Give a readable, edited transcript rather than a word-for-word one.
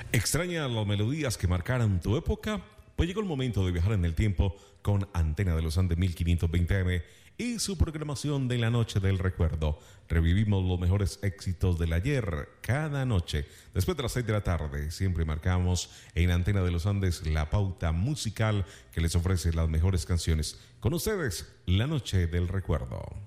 ¿Extraña las melodías que marcaron tu época? Pues llegó el momento de viajar en el tiempo con Antena de los Andes 1520M y su programación de la Noche del Recuerdo. Revivimos los mejores éxitos del ayer cada noche. Después de las 6 de la tarde, siempre marcamos en Antena de los Andes la pauta musical que les ofrece las mejores canciones. Con ustedes, la Noche del Recuerdo.